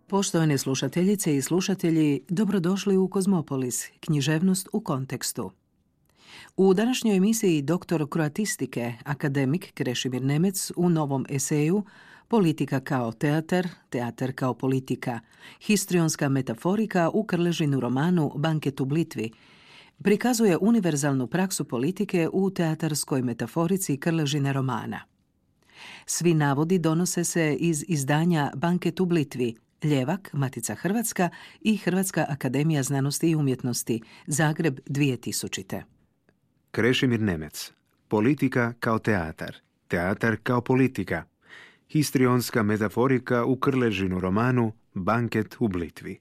Poštovane slušateljice i slušatelji, dobrodošli u Kozmopolis, književnost u kontekstu. U današnjoj emisiji doktor kroatistike, akademik Krešimir Nemec u novom eseju Politika kao teatar, teatar kao politika, histrionska metaforika u Krležinu romanu Banket u Blitvi, prikazuje univerzalnu praksu politike u teatarskoj metaforici Krležina romana. Svi navodi donose se iz izdanja Banket u Blitvi, Ljevak, Matica Hrvatska i Hrvatska akademija znanosti i umjetnosti, Zagreb 2000. Krešimir Nemec. Politika kao teatar, teatar kao politika, histrionska metaforika u Krležinu romanu Banket u Blitvi.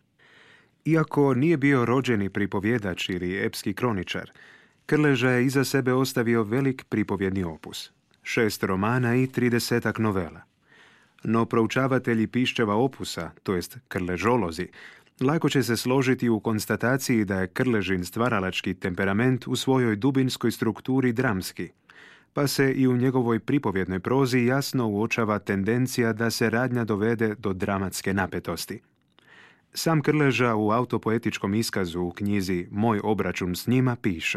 Iako nije bio rođeni pripovjedač ili epski kroničar, Krleža je iza sebe ostavio velik pripovjedni opus, 6 romana i 30 novela. No proučavatelji piščeva opusa, to jest krležolozi, lako će se složiti u konstataciji da je Krležin stvaralački temperament u svojoj dubinskoj strukturi dramski, pa se i u njegovoj pripovjednoj prozi jasno uočava tendencija da se radnja dovede do dramatske napetosti. Sam Krleža u autopoetičkom iskazu u knjizi Moj obračun s njima piše: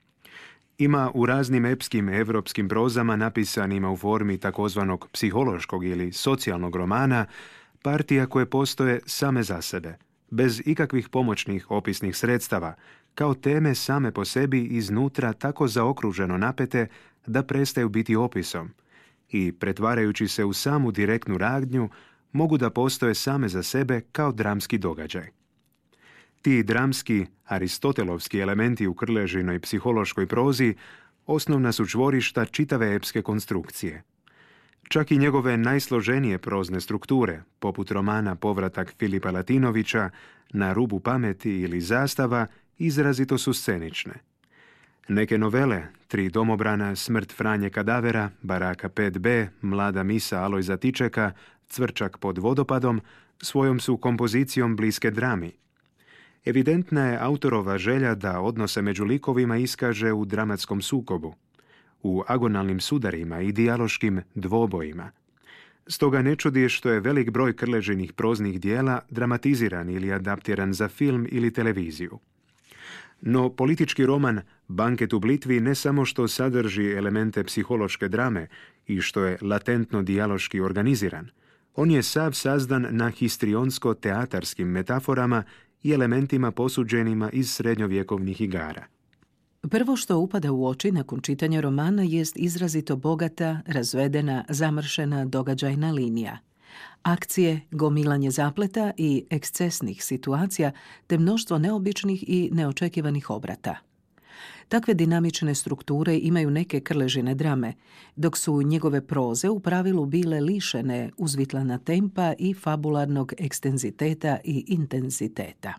ima u raznim epskim evropskim prozama napisanima u formi takozvanog psihološkog ili socijalnog romana partija koje postoje same za sebe, bez ikakvih pomoćnih opisnih sredstava, kao teme same po sebi iznutra tako zaokruženo napete da prestaju biti opisom i, pretvarajući se u samu direktnu radnju, mogu da postoje same za sebe kao dramski događaj. Ti dramski, aristotelovski elementi u Krležinoj psihološkoj prozi osnovna su čvorišta čitave epske konstrukcije. Čak i njegove najsloženije prozne strukture, poput romana Povratak Filipa Latinovića, Na rubu pameti ili Zastava, izrazito su scenične. Neke novele, 3 domobrana, Smrt Franje Kadavera, Baraka 5b, Mlada misa Alojza Tičeka, Cvrčak pod vodopadom, svojom su kompozicijom bliske drami. Evidentna je autorova želja da odnose među likovima iskaže u dramatskom sukobu, u agonalnim sudarima i dijaloškim dvobojima. Stoga ne čudi što je velik broj Krležinih proznih dijela dramatiziran ili adaptiran za film ili televiziju. No politički roman Banket u Blitvi ne samo što sadrži elemente psihološke drame i što je latentno dijaloški organiziran, on je sav sazdan na histrionsko-teatarskim metaforama i elementima posuđenima iz srednjovjekovnih igara. Prvo što upada u oči nakon čitanja romana jest izrazito bogata, razvedena, zamršena događajna linija. Akcije, gomilanje zapleta i ekscesnih situacija te mnoštvo neobičnih i neočekivanih obrata. Takve dinamične strukture imaju neke Krležine drame, dok su njegove proze u pravilu bile lišene uzvitlana tempa i fabularnog ekstenziteta i intenziteta.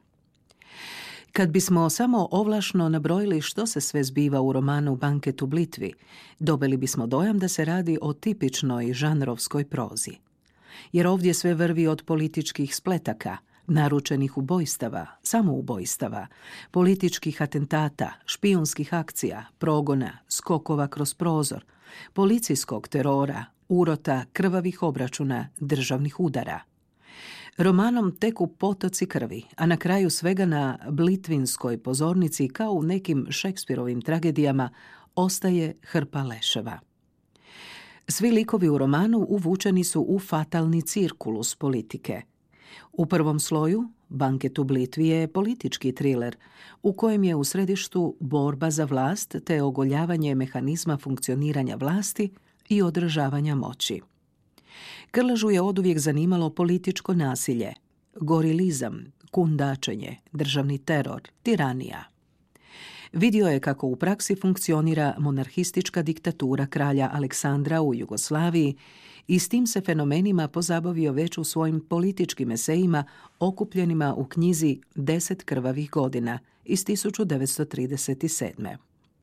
Kad bismo samo ovlašno nabrojili što se sve zbiva u romanu Banket u Blitvi, dobili bismo dojam da se radi o tipičnoj žanrovskoj prozi. Jer ovdje sve vrvi od političkih spletaka, naručenih ubojstava, samoubojstava, političkih atentata, špijunskih akcija, progona, skokova kroz prozor, policijskog terora, urota, krvavih obračuna, državnih udara. Romanom teku potoci krvi, a na kraju svega na blitvinskoj pozornici, kao u nekim Šekspirovim tragedijama, ostaje hrpa leševa. Svi likovi u romanu uvučeni su u fatalni cirkulus politike. U prvom sloju, Banket u Blitvi je politički triler, u kojem je u središtu borba za vlast te ogoljavanje mehanizma funkcioniranja vlasti i održavanja moći. Krležu je oduvijek zanimalo političko nasilje, gorilizam, kundačenje, državni teror, tiranija. Vidio je kako u praksi funkcionira monarhistička diktatura kralja Aleksandra u Jugoslaviji i s tim se fenomenima pozabavio već u svojim političkim esejima okupljenima u knjizi 10 krvavih godina iz 1937.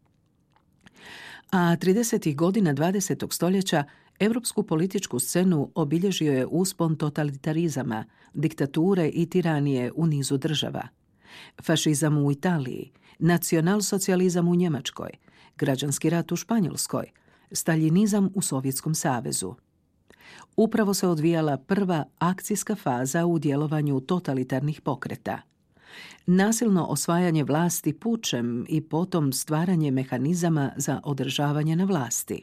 A 30. godina 20. stoljeća europsku političku scenu obilježio je uspon totalitarizama, diktature i tiranije u nizu država. Fašizam u Italiji, nacionalsocijalizam u Njemačkoj, građanski rat u Španjolskoj, staljinizam u Sovjetskom savezu. Upravo se odvijala prva akcijska faza u djelovanju totalitarnih pokreta. Nasilno osvajanje vlasti pučem i potom stvaranje mehanizama za održavanje na vlasti.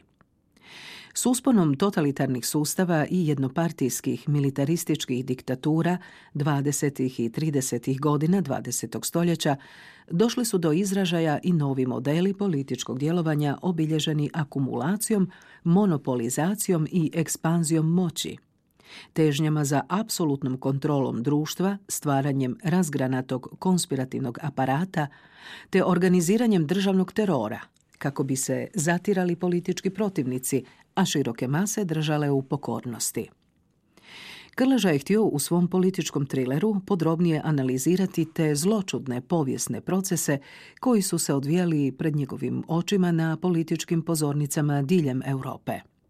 S usponom totalitarnih sustava i jednopartijskih militarističkih diktatura 20. i 30. godina 20. stoljeća došli su do izražaja i novi modeli političkog djelovanja obilježeni akumulacijom, monopolizacijom i ekspanzijom moći, težnjama za apsolutnom kontrolom društva, stvaranjem razgranatog konspirativnog aparata te organiziranjem državnog terora, kako bi se zatirali politički protivnici, a široke mase držale u pokornosti. Krleža je htio u svom političkom trileru podrobnije analizirati te zločudne povijesne procese koji su se odvijali pred njegovim očima na političkim pozornicama diljem Europe.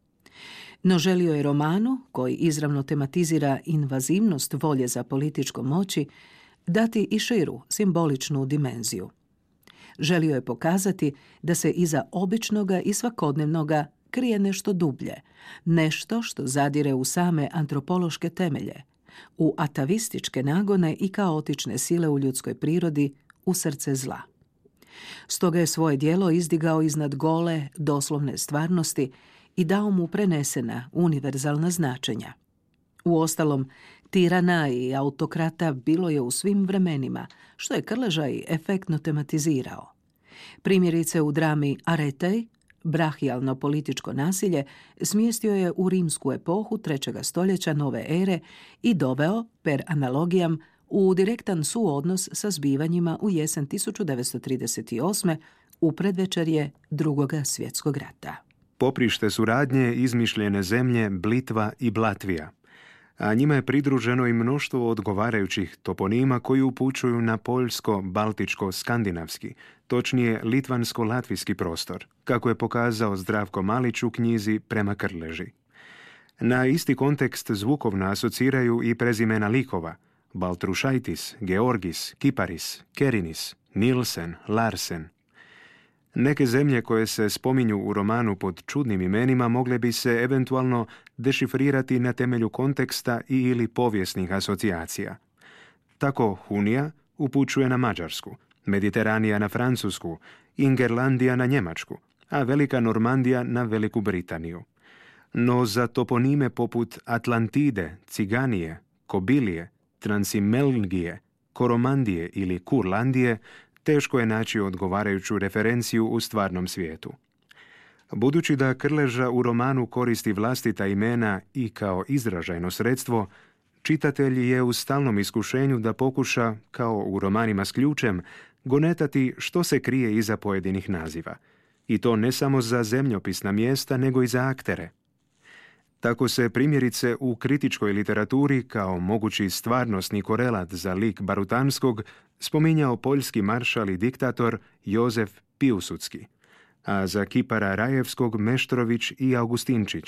No želio je romanu, koji izravno tematizira invazivnost volje za političkom moći, dati i širu, simboličnu dimenziju. Želio je pokazati da se iza običnoga i svakodnevnoga krije nešto dublje, nešto što zadire u same antropološke temelje, u atavističke nagone i kaotične sile u ljudskoj prirodi, u srce zla. Stoga je svoje djelo izdigao iznad gole, doslovne stvarnosti i dao mu prenesena, univerzalna značenja. Uostalom, tirana i autokrata bilo je u svim vremenima, što je Krleža i efektno tematizirao. Primjerice u drami Aretej, brahijalno političko nasilje, smjestio je u rimsku epohu 3. stoljeća nove ere i doveo, per analogijam, u direktan suodnos sa zbivanjima u jesen 1938. u predvečerje Drugog svjetskog rata. Poprište suradnje izmišljene zemlje Blitva i Blatvija, a njima je pridruženo i mnoštvo odgovarajućih toponima koji upućuju na poljsko-baltičko-skandinavski, točnije litvansko-latvijski prostor, kako je pokazao Zdravko Malić u knjizi Prema Krleži. Na isti kontekst zvukovno asociraju i prezimena likova: Baltrušajtis, Georgis, Kiparis, Kerinis, Nilsen, Larsen. Neke zemlje koje se spominju u romanu pod čudnim imenima mogle bi se eventualno dešifrirati na temelju konteksta i ili povijesnih asocijacija. Tako Hunija upućuje na Mađarsku, Mediteranija na Francusku, Ingerlandija na Njemačku, a Velika Normandija na Veliku Britaniju. No za toponime poput Atlantide, Ciganije, Kobilije, Transimelngije, Koromandije ili Kurlandije teško je naći odgovarajuću referenciju u stvarnom svijetu. Budući da Krleža u romanu koristi vlastita imena i kao izražajno sredstvo, čitatelj je u stalnom iskušenju da pokuša, kao u romanima s ključem, gonetati što se krije iza pojedinih naziva. I to ne samo za zemljopisna mjesta, nego i za aktere. Tako se primjerice u kritičkoj literaturi kao mogući stvarnosni korelat za lik Barutanskog spominjao poljski maršal i diktator Jozef Piłsudski, a za kipara Rajevskog Meštrović i Augustinčić.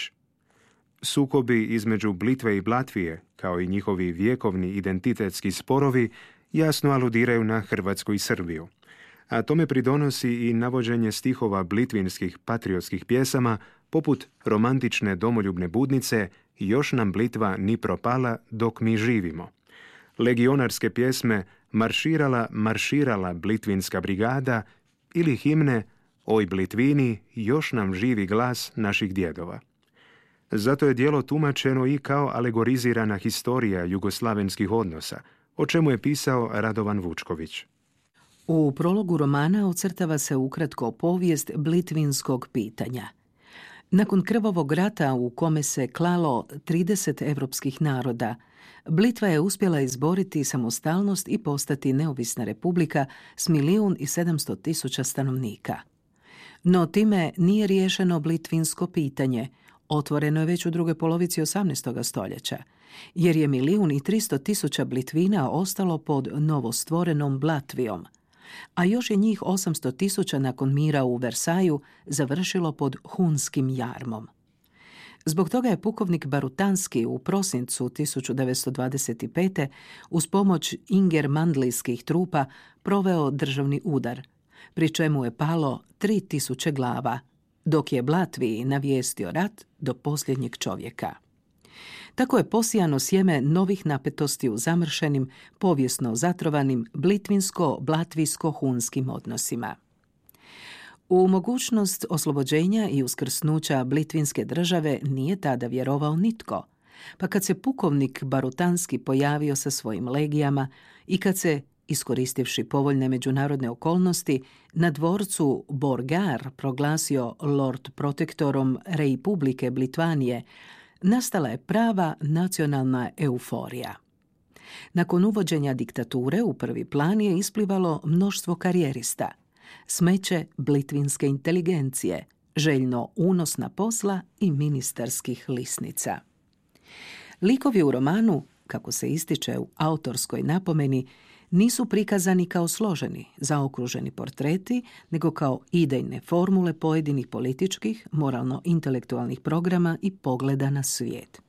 Sukobi između Blitve i Blatvije, kao i njihovi vjekovni identitetski sporovi, jasno aludiraju na Hrvatsku i Srbiju. A tome pridonosi i navođenje stihova blitvinskih patriotskih pjesama, poput romantične domoljubne budnice Još nam Blitva ni propala dok mi živimo. Legionarske pjesme Marširala, marširala Blitvinska brigada ili himne Oj Blitvini, još nam živi glas naših djedova. Zato je djelo tumačeno i kao alegorizirana historija jugoslavenskih odnosa, o čemu je pisao Radovan Vučković. U prologu romana ocrtava se ukratko povijest blitvinskog pitanja. Nakon krvavog rata u kome se klalo 30 evropskih naroda, Blitva je uspjela izboriti samostalnost i postati neovisna republika s 1.700.000 stanovnika. No time nije riješeno blitvinsko pitanje, otvoreno je već u drugoj polovici 18. stoljeća, jer je 1.300.000 Blitvina ostalo pod novostvorenom Blatvijom, a još je njih 800.000 nakon mira u Versaju završilo pod hunskim jarmom. Zbog toga je pukovnik Barutanski u prosincu 1925. uz pomoć ingermandlijskih trupa proveo državni udar, pri čemu je palo 3.000 glava, dok je Blatviji navijestio rat do posljednjeg čovjeka. Tako je posijano sjeme novih napetosti u zamršenim, povijesno zatrovanim blitvinsko-blatvijsko-hunskim odnosima. U mogućnost oslobođenja i uskrsnuća Blitvinske države nije tada vjerovao nitko, pa kad se pukovnik Barutanski pojavio sa svojim legijama i kad se, iskoristivši povoljne međunarodne okolnosti, na dvorcu Borgar proglasio Lord Protektorom Republike Blitvanije, nastala je prava nacionalna euforija. Nakon uvođenja diktature u prvi plan je isplivalo mnoštvo karijerista, smeće blitvinske inteligencije, željno unosna posla i ministarskih lisnica. Likovi u romanu, kako se ističe u autorskoj napomeni, nisu prikazani kao složeni, zaokruženi portreti, nego kao idejne formule pojedinih političkih, moralno-intelektualnih programa i pogleda na svijet.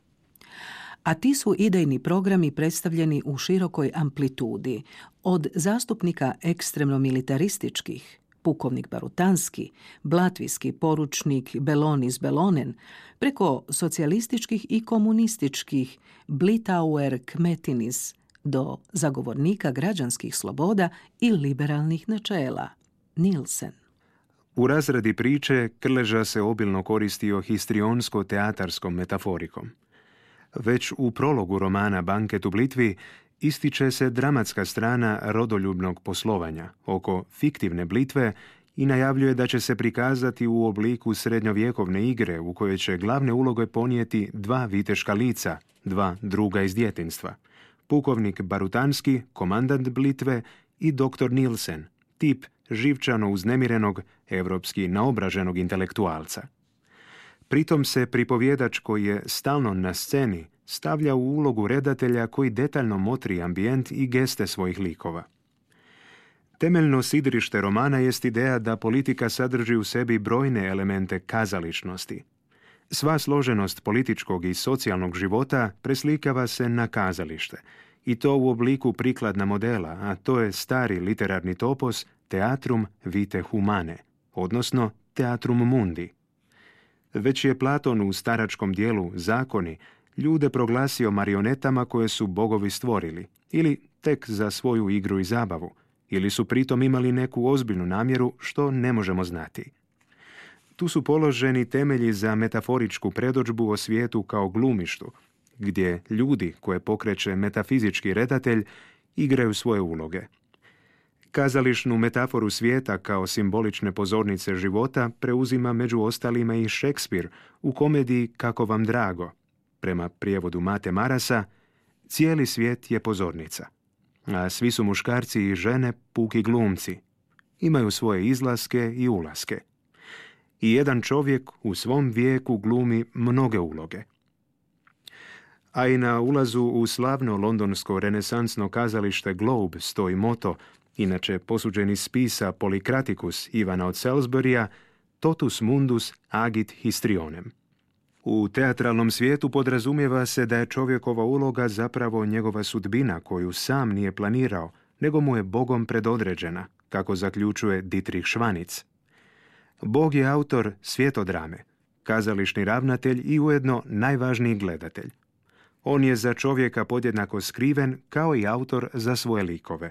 A ti su idejni programi predstavljeni u širokoj amplitudi, od zastupnika ekstremno militarističkih, pukovnik Barutanski, blatvijski poručnik Belonis Belonen, preko socijalističkih i komunističkih Blitauer Kmetinis, do zagovornika građanskih sloboda i liberalnih načela, Nielsen. U razradi priče Krleža se obilno koristio histrionsko-teatarskom metaforikom. Već u prologu romana Banket u Blitvi ističe se dramatska strana rodoljubnog poslovanja oko fiktivne blitve i najavljuje da će se prikazati u obliku srednjovjekovne igre u kojoj će glavne uloge ponijeti dva viteška lica, dva druga iz djetinjstva. Pukovnik Barutanski, komandant blitve, i dr. Nielsen, tip živčano uznemirenog, evropski naobraženog intelektualca. Pritom se pripovjedač koji je stalno na sceni stavlja u ulogu redatelja koji detaljno motri ambijent i geste svojih likova. Temeljno sidrište romana jest ideja da politika sadrži u sebi brojne elemente kazališnosti. Sva složenost političkog i socijalnog života preslikava se na kazalište, i to u obliku prikladna modela, a to je stari literarni topos Teatrum vitae humanae, odnosno Teatrum mundi. Već je Platon u staračkom dijelu Zakoni ljude proglasio marionetama koje su bogovi stvorili, ili tek za svoju igru i zabavu, ili su pritom imali neku ozbiljnu namjeru što ne možemo znati. Tu su položeni temelji za metaforičku predodžbu o svijetu kao glumištu, gdje ljudi koje pokreće metafizički redatelj igraju svoje uloge. Kazališnu metaforu svijeta kao simbolične pozornice života preuzima među ostalima i Šekspir u komediji Kako vam drago. Prema prijevodu Mate Marasa, cijeli svijet je pozornica, a svi su muškarci i žene puki glumci. Imaju svoje izlaske i ulaske. I jedan čovjek u svom vijeku glumi mnoge uloge. A i na ulazu u slavno londonsko renesansno kazalište Globe stoji moto, inače posuđeni spisa Polycraticus Ivana od Salisburya, totus mundus agit histrionem. U teatralnom svijetu podrazumijeva se da je čovjekova uloga zapravo njegova sudbina koju sam nije planirao, nego mu je Bogom predodređena, kako zaključuje Dietrich Schwanitz. Bog je autor svjetodrame, kazališni ravnatelj i ujedno najvažniji gledatelj. On je za čovjeka podjednako skriven kao i autor za svoje likove.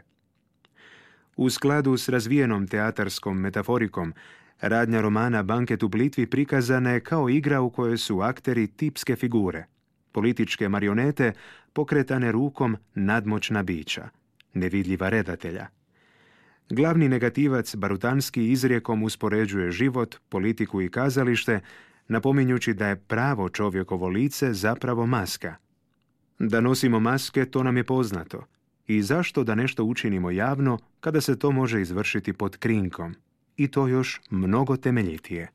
U skladu s razvijenom teatarskom metaforikom, radnja romana Banket u Blitvi prikazana je kao igra u kojoj su akteri tipske figure, političke marionete pokretane rukom nadmoćna bića, nevidljiva redatelja. Glavni negativac Barutanski izrijekom uspoređuje život, politiku i kazalište, napominjući da je pravo čovjekovo lice zapravo maska. Da nosimo maske, to nam je poznato. I zašto da nešto učinimo javno kada se to može izvršiti pod krinkom? I to još mnogo temeljitije.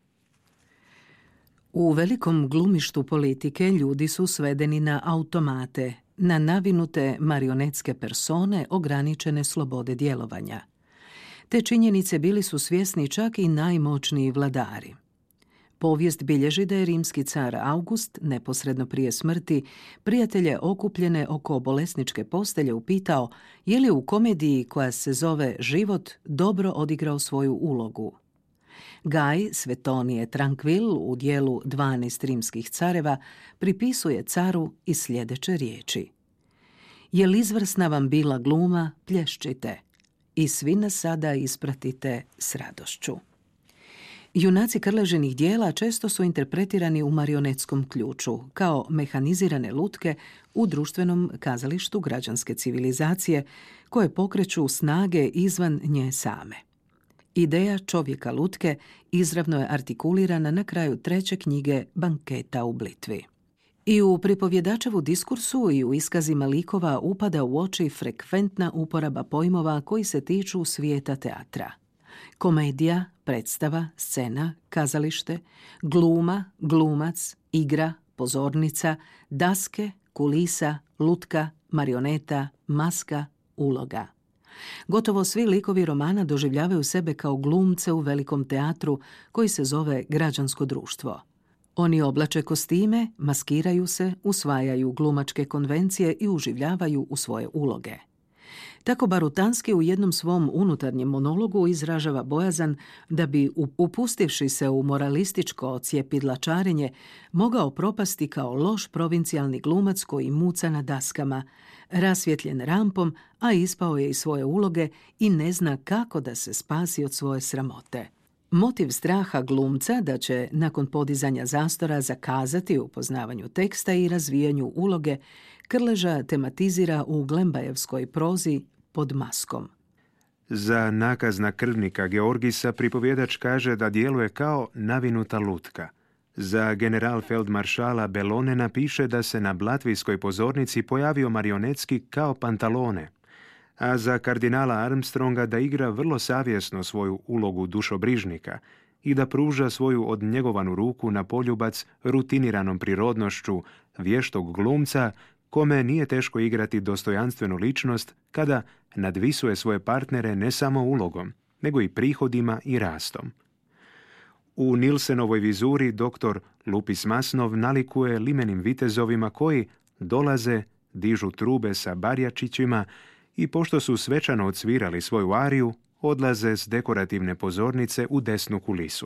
U velikom glumištu politike ljudi su svedeni na automate, na navinute marionetske persone ograničene slobode djelovanja. Te činjenice bili su svjesni čak i najmoćniji vladari. Povijest bilježi da je rimski car August, neposredno prije smrti, prijatelje okupljene oko bolesničke postelje upitao je li u komediji koja se zove Život dobro odigrao svoju ulogu. Gaj Svetonije Tranquil u dijelu 12 rimskih careva pripisuje caru i sljedeće riječi. Jel izvrsna vam bila gluma, plješćite, i svi nas sada ispratite s radošću. Junaci Krležinih dijela često su interpretirani u marionetskom ključu, kao mehanizirane lutke u društvenom kazalištu građanske civilizacije, koje pokreću snage izvan nje same. Ideja čovjeka lutke izravno je artikulirana na kraju 3. knjige Banketa u Blitvi. I u pripovjedačevu diskursu i u iskazima likova upada u oči frekventna uporaba pojmova koji se tiču svijeta teatra. Komedija, predstava, scena, kazalište, gluma, glumac, igra, pozornica, daske, kulisa, lutka, marioneta, maska, uloga. Gotovo svi likovi romana doživljavaju sebe kao glumce u velikom teatru koji se zove građansko društvo. Oni oblače kostime, maskiraju se, usvajaju glumačke konvencije i uživljavaju u svoje uloge. Tako Barutanski u jednom svom unutarnjem monologu izražava bojazan da bi, upustivši se u moralističko cjepidlačarenje, mogao propasti kao loš provincijalni glumac koji muca na daskama, rasvjetljen rampom, a ispao je iz svoje uloge i ne zna kako da se spasi od svoje sramote. Motiv straha glumca da će nakon podizanja zastora zakazati u poznavanju teksta i razvijanju uloge Krleža tematizira u Glembajevskoj prozi Pod maskom. Za nakazna krvnika Georgisa pripovjedač kaže da djeluje kao navinuta lutka. Za generalfeldmaršala Bellonena piše da se na Blatvijskoj pozornici pojavio marionetski kao pantalone, a za kardinala Armstronga da igra vrlo savjesno svoju ulogu dušobrižnika i da pruža svoju odnjegovanu ruku na poljubac rutiniranom prirodnošću vještog glumca kome nije teško igrati dostojanstvenu ličnost kada nadvisuje svoje partnere ne samo ulogom, nego i prihodima i rastom. U Nilsenovoj vizuri dr. Lupis Masnov nalikuje limenim vitezovima koji dolaze, dižu trube sa barjačićima i pošto su svečano odsvirali svoju ariju, odlaze s dekorativne pozornice u desnu kulisu.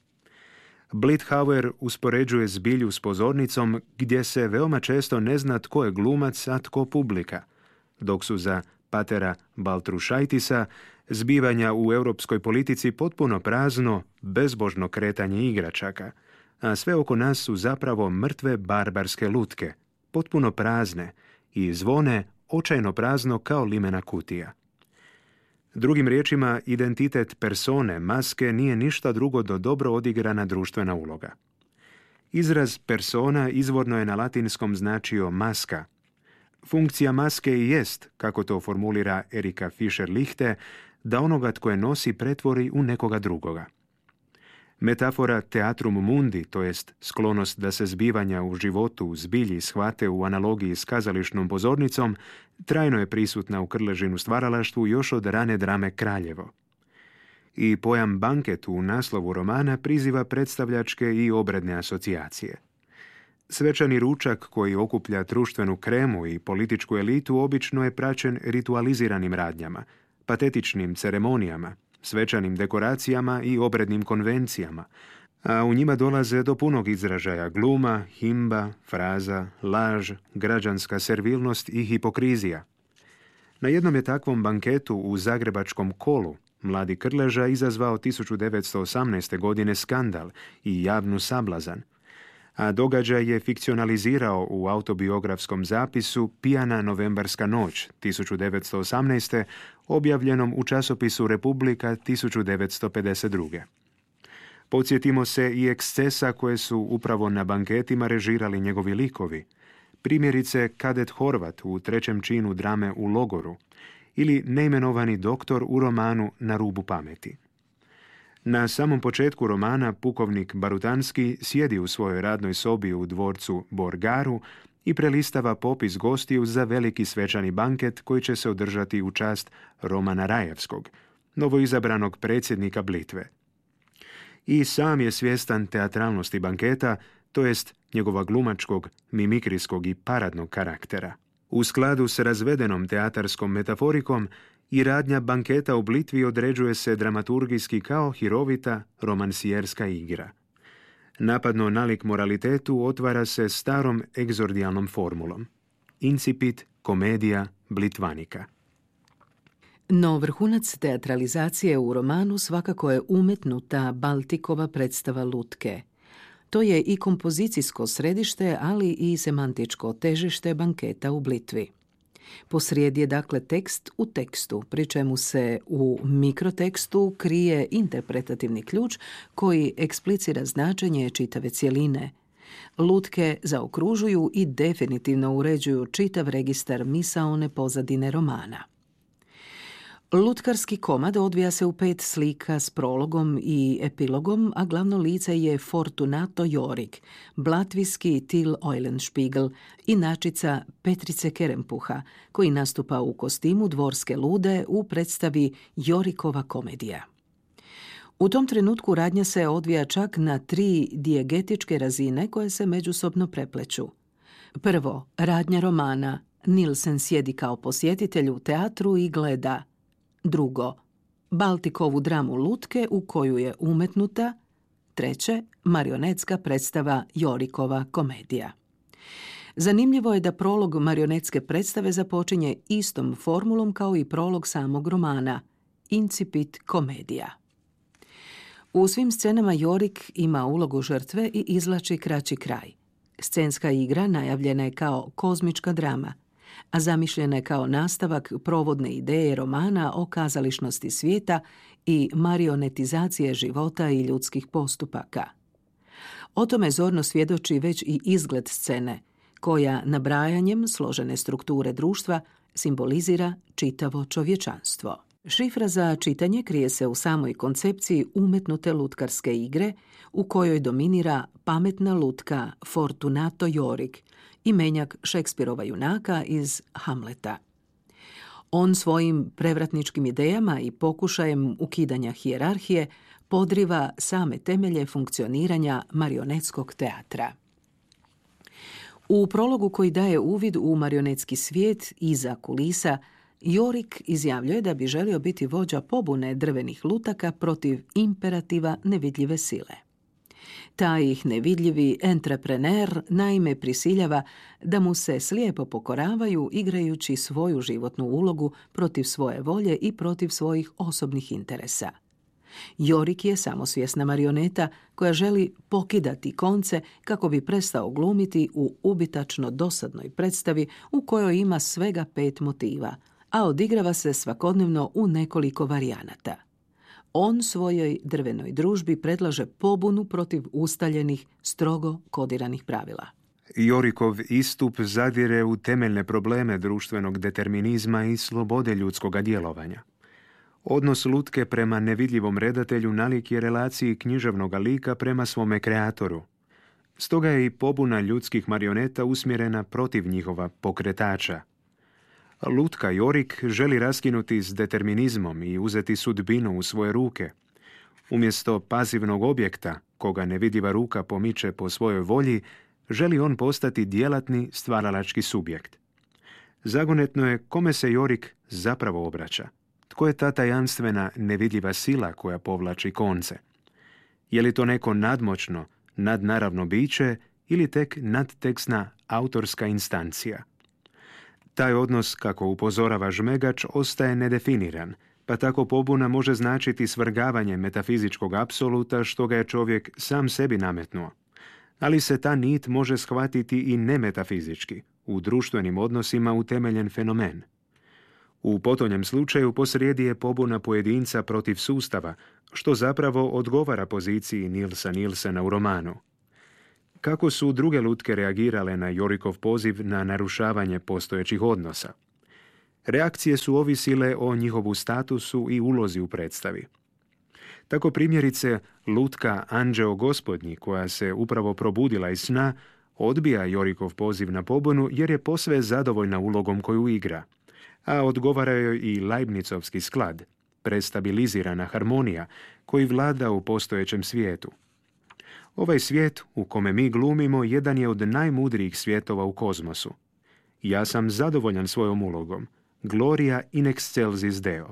Blithauer uspoređuje zbilju s pozornicom gdje se veoma često ne zna tko je glumac, a tko publika, dok su za patera Baltrušajtisa zbivanja u europskoj politici potpuno prazno, bezbožno kretanje igračaka, a sve oko nas su zapravo mrtve barbarske lutke, potpuno prazne i zvone očajno prazno kao limena kutija. Drugim riječima, identitet persone, maske, nije ništa drugo do dobro odigrana društvena uloga. Izraz persona izvorno je na latinskom značio maska. Funkcija maske i jest, kako to formulira Erika Fischer-Lichte, da onoga tko je nosi pretvori u nekoga drugoga. Metafora teatrum mundi, to jest sklonost da se zbivanja u životu u zbilji shvate u analogiji s kazališnom pozornicom, trajno je prisutna u Krležinu stvaralaštvu još od rane drame Kraljevo. I pojam banket u naslovu romana priziva predstavljačke i obredne asocijacije. Svečani ručak koji okuplja društvenu kremu i političku elitu obično je praćen ritualiziranim radnjama, patetičnim ceremonijama, svečanim dekoracijama i obrednim konvencijama, a u njima dolaze do punog izražaja gluma, himba, fraza, laž, građanska servilnost i hipokrizija. Na jednom je takvom banketu u zagrebačkom Kolu mladi Krleža izazvao 1918. godine skandal i javnu sablazan, a događaj je fikcionalizirao u autobiografskom zapisu Pijana novembarska noć 1918. objavljenom u časopisu Republika 1952. Podsjetimo se i ekscesa koje su upravo na banketima režirali njegovi likovi, primjerice kadet Horvat u 3. činu drame U logoru ili neimenovani doktor u romanu Na rubu pameti. Na samom početku romana pukovnik Barutanski sjedi u svojoj radnoj sobi u dvorcu Borgaru i prelistava popis gostiju za veliki svečani banket koji će se održati u čast Romana Rajevskog, novoizabranog predsjednika Blitve. I sam je svjestan teatralnosti banketa, to jest njegova glumačkog, mimikrijskog i paradnog karaktera. U skladu s razvedenom teatarskom metaforikom, I radnja banketa u Blitvi određuje se dramaturgijski kao hirovita romansijerska igra. Napadno nalik moralitetu otvara se starom egzordijalnom formulom. Incipit, komedija, blitvanika. No vrhunac teatralizacije u romanu svakako je umetnuta Baltikova predstava Lutke. To je i kompozicijsko središte, ali i semantičko težište banketa u Blitvi. Posrijedi je dakle tekst u tekstu, pri čemu se u mikrotekstu krije interpretativni ključ koji eksplicira značenje čitave cjeline. Lutke zaokružuju i definitivno uređuju čitav registar misaone pozadine romana. Lutkarski komad odvija se u 5 slika s prologom i epilogom, a glavno lice je Fortunato Jorik, blatvijski Till Eulenspiegel, inačica Petrice Kerempuha, koji nastupa u kostimu dvorske lude u predstavi Jorikova komedija. U tom trenutku radnja se odvija čak na 3 dijegetičke razine koje se međusobno prepleću. Prvo, radnja romana. Nilsen sjedi kao posjetitelj u teatru i gleda. Drugo, Baltikovu dramu Lutke u koju je umetnuta. Treće, marionetska predstava Jorikova komedija. Zanimljivo je da prolog marionetske predstave započinje istom formulom kao i prolog samog romana, incipit komedija. U svim scenama Jorik ima ulogu žrtve i izvlači kraći kraj. Scenska igra najavljena je kao kozmička drama, a zamišljena je kao nastavak provodne ideje romana o kazališnosti svijeta i marionetizacije života i ljudskih postupaka. O tome zorno svjedoči već i izgled scene, koja nabrajanjem složene strukture društva simbolizira čitavo čovječanstvo. Šifra za čitanje krije se u samoj koncepciji umetnute lutkarske igre u kojoj dominira pametna lutka Fortunato Jorik, imenjak Šekspirova junaka iz Hamleta. On svojim prevratničkim idejama i pokušajem ukidanja hijerarhije podriva same temelje funkcioniranja marionetskog teatra. U prologu koji daje uvid u marionetski svijet iza kulisa, Jorik izjavljuje da bi želio biti vođa pobune drvenih lutaka protiv imperativa nevidljive sile. Taj ih nevidljivi entreprener naime prisiljava da mu se slijepo pokoravaju igrajući svoju životnu ulogu protiv svoje volje i protiv svojih osobnih interesa. Jorik je samosvjesna marioneta koja želi pokidati konce kako bi prestao glumiti u ubitačno dosadnoj predstavi u kojoj ima svega 5 motiva, a odigrava se svakodnevno u nekoliko varijanata. On svojoj drvenoj družbi predlaže pobunu protiv ustaljenih, strogo kodiranih pravila. Jorikov istup zadire u temeljne probleme društvenog determinizma i slobode ljudskoga djelovanja. Odnos lutke prema nevidljivom redatelju nalik je relaciji književnog lika prema svome kreatoru. Stoga je i pobuna ljudskih marioneta usmjerena protiv njihova pokretača. Lutka Jorik želi raskinuti s determinizmom i uzeti sudbinu u svoje ruke. Umjesto pasivnog objekta, koga nevidljiva ruka pomiče po svojoj volji, želi on postati djelatni stvaralački subjekt. Zagonetno je kome se Jorik zapravo obraća. Tko je ta tajanstvena nevidljiva sila koja povlači konce? Je li to neko nadmoćno, nadnaravno biće ili tek nadteksna autorska instancija? Taj odnos, kako upozorava Žmegač, ostaje nedefiniran, pa tako pobuna može značiti svrgavanje metafizičkog apsoluta što ga je čovjek sam sebi nametnuo. Ali se ta nit može shvatiti i nemetafizički, u društvenim odnosima utemeljen fenomen. U potonjem slučaju posrijedi je pobuna pojedinca protiv sustava, što zapravo odgovara poziciji Nilsa Nilsena u romanu. Kako su druge lutke reagirale na Jorikov poziv na narušavanje postojećih odnosa? Reakcije su ovisile o njihovu statusu i ulozi u predstavi. Tako primjerice, lutka Anđeo Gospodnji, koja se upravo probudila iz sna, odbija Jorikov poziv na pobunu jer je posve zadovoljna ulogom koju igra, a odgovara joj i Leibnicovski sklad, prestabilizirana harmonija, koji vlada u postojećem svijetu. Ovaj svijet u kome mi glumimo jedan je od najmudrijih svjetova u kozmosu. Ja sam zadovoljan svojom ulogom, Gloria in excelsis Deo.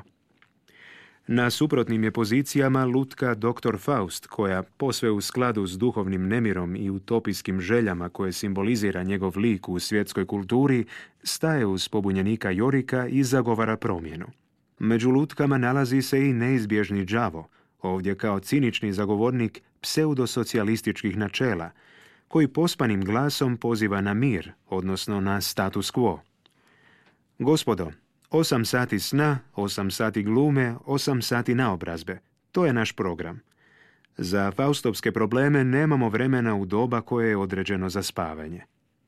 Na suprotnim je pozicijama lutka dr. Faust, koja, posve u skladu s duhovnim nemirom i utopijskim željama koje simbolizira njegov lik u svjetskoj kulturi, staje uz pobunjenika Jorika i zagovara promjenu. Među lutkama nalazi se i neizbježni đavo, ovdje kao cinični zagovornik pseudosocijalističkih načela, koji pospanim glasom poziva na mir, odnosno na status quo. Gospodo, 8 sati sna, 8 sati glume, 8 sati naobrazbe. To je naš program. Za faustovske probleme nemamo vremena u doba koje je određeno za spavanje.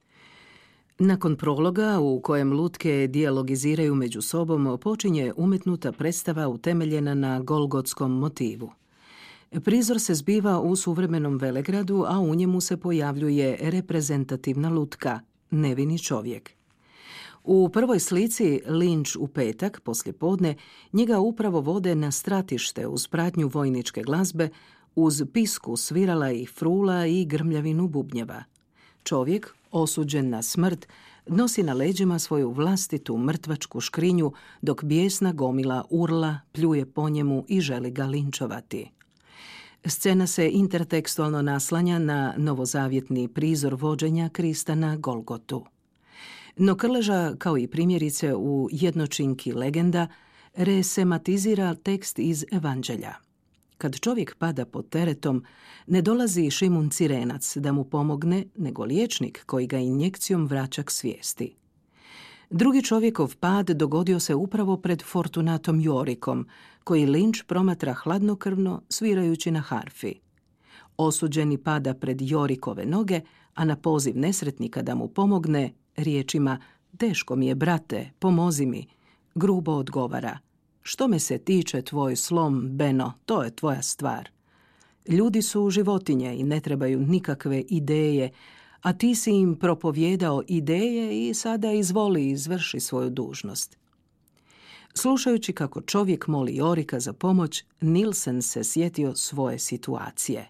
Nakon prologa, u kojem lutke dijalogiziraju među sobom, počinje umetnuta predstava utemeljena na golgotskom motivu. Prizor se zbiva u suvremenom Velegradu, a u njemu se pojavljuje reprezentativna lutka, nevini čovjek. U prvoj slici, Linč u petak, poslijepodne, njega upravo vode na stratište uz pratnju vojničke glazbe, uz pisku svirala i frula i grmljavinu bubnjeva. Čovjek, osuđen na smrt, nosi na leđima svoju vlastitu mrtvačku škrinju, dok bijesna gomila urla, pljuje po njemu i želi ga linčovati. Scena se intertekstualno naslanja na novozavjetni prizor vođenja Krista na Golgotu. No Krleža, kao i primjerice u Jednočinki legenda, resematizira tekst iz Evanđelja. Kad čovjek pada pod teretom, ne dolazi Šimun Cirenac da mu pomogne, nego liječnik koji ga injekcijom vraća k svijesti. Drugi čovjekov pad dogodio se upravo pred Fortunatom Jorikom, koji Linč promatra hladnokrvno svirajući na harfi. Osuđeni pada pred Jorikove noge, a na poziv nesretnika da mu pomogne, riječima "Teško mi je, brate, pomozi mi", grubo odgovara: "Što me se tiče tvoj slom, Beno, to je tvoja stvar. Ljudi su životinje i ne trebaju nikakve ideje, a ti si im propovjedao ideje i sada izvoli izvrši svoju dužnost." Slušajući kako čovjek moli Jorika za pomoć, Nilsen se sjetio svoje situacije.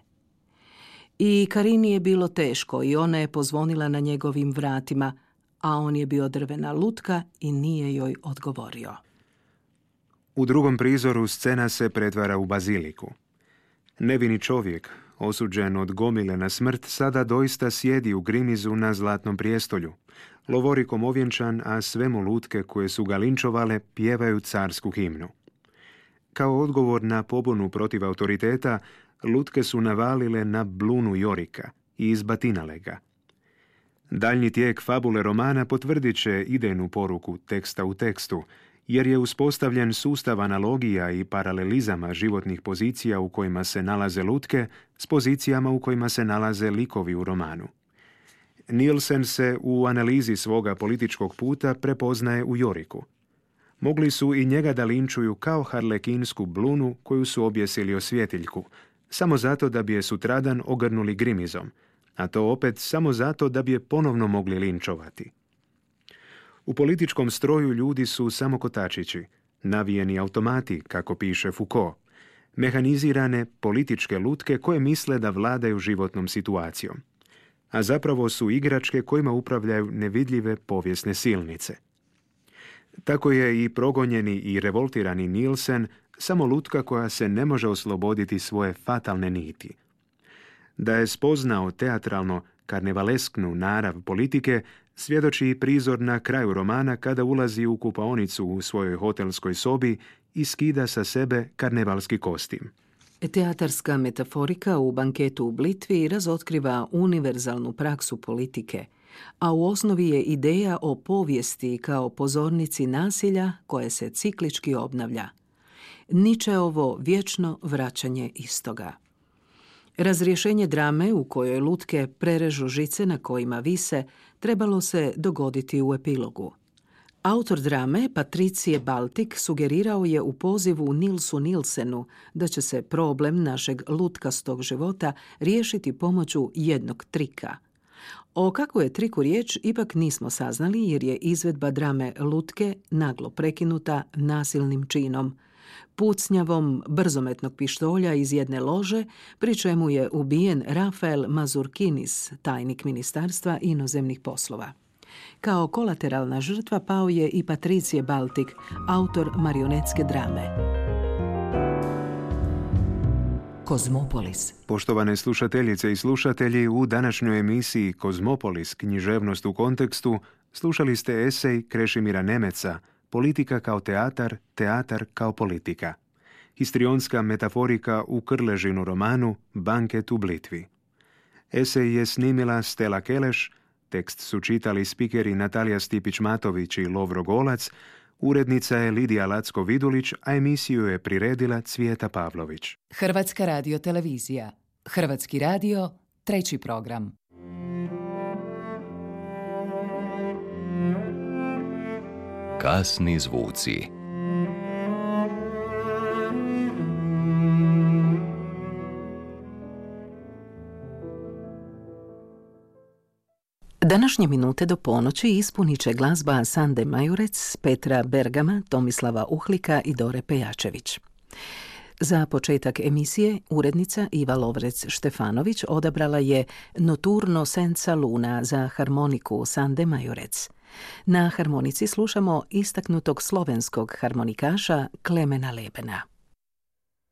I Karini je bilo teško i ona je pozvonila na njegovim vratima, a on je bio drvena lutka i nije joj odgovorio. U drugom prizoru scena se pretvara u baziliku. Nevini čovjek, osuđen od gomile na smrt, sada doista sjedi u grimizu na zlatnom prijestolju, lovorikom ovjenčan, a sve mu lutke koje su ga linčovale pjevaju carsku himnu. Kao odgovor na pobunu protiv autoriteta, lutke su navalile na blunu Jorika i izbatinale ga. Daljnji tijek fabule romana potvrdit će idejnu poruku teksta u tekstu, jer je uspostavljen sustav analogija i paralelizama životnih pozicija u kojima se nalaze lutke s pozicijama u kojima se nalaze likovi u romanu. Nielsen se u analizi svoga političkog puta prepoznaje u Joriku. Mogli su i njega da linčuju kao harlekinsku blunu koju su objesili o svjetiljku, samo zato da bi je sutradan ogrnuli grimizom, a to opet samo zato da bi je ponovno mogli linčovati. U političkom stroju ljudi su samo kotačići, navijeni automati, kako piše Foucault, mehanizirane političke lutke koje misle da vladaju životnom situacijom, a zapravo su igračke kojima upravljaju nevidljive povijesne silnice. Tako je i progonjeni i revoltirani Nielsen samo lutka koja se ne može osloboditi svoje fatalne niti. Da je spoznao teatralno karnevalesknu narav politike, svjedoči i prizor na kraju romana kada ulazi u kupaonicu u svojoj hotelskoj sobi i skida sa sebe karnevalski kostim. Teatarska metaforika u Banketu u Blitvi razotkriva univerzalnu praksu politike, a u osnovi je ideja o povijesti kao pozornici nasilja koje se ciklički obnavlja. Ničeovo vječno vraćanje istoga. Razrješenje drame u kojoj lutke prerežu žice na kojima vise trebalo se dogoditi u epilogu. Autor drame, Patricije Baltik, sugerirao je u pozivu Nilsu Nilsenu da će se problem našeg lutkastog života riješiti pomoću jednog trika. O kakvu je triku riječ ipak nismo saznali jer je izvedba drame lutke naglo prekinuta nasilnim činom, pucnjavom brzometnog pištolja iz jedne lože, pri čemu je ubijen Rafael Mazurkinis, tajnik Ministarstva inozemnih poslova. Kao kolateralna žrtva pao je i Patricije Baltik, autor marionetske drame. Kozmopolis. Poštovane slušateljice i slušatelji, u današnjoj emisiji Kozmopolis, književnost u kontekstu, slušali ste esej Krešimira Nemeca Politika kao teatar, teatar kao politika. Histrionska metaforika u Krležinu romanu Banket u Blitvi. Esej je snimila Stela Keleš, tekst su čitali spikeri Natalija Stipić-Matović i Lovro Golac, urednica je Lidija Lacko-Vidulić, a emisiju je priredila Cvijeta Pavlović. Hrvatska radiotelevizija. Hrvatski radio, 3. program. Kasni zvuci. Današnje minute do ponoći ispunit će glazba Sande Majurec, Petra Bergama, Tomislava Uhlika i Dore Pejačević. Za početak emisije urednica Iva Lovrec-Štefanović odabrala je Noturno senza luna za harmoniku Sande Majurec. Na harmonici slušamo istaknutog slovenskog harmonikaša Klemena Lebena.